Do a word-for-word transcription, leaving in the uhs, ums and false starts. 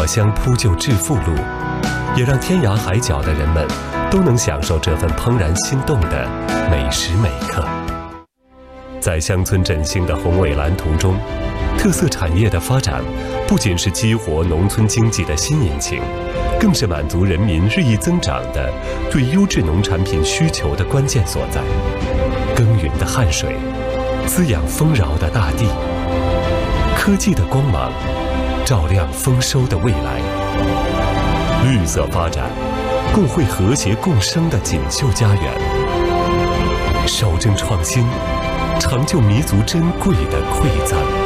果香铺就致富路，也让天涯海角的人们都能享受这份怦然心动的每时每刻。在乡村振兴的宏伟蓝图中，特色产业的发展不仅是激活农村经济的新引擎，更是满足人民日益增长的对优质农产品需求的关键所在。耕耘的汗水，滋养丰饶的大地，科技的光芒，照亮丰收的未来。绿色发展，共绘和谐共生的锦绣家园。守正创新，成就弥足珍贵的馈赠。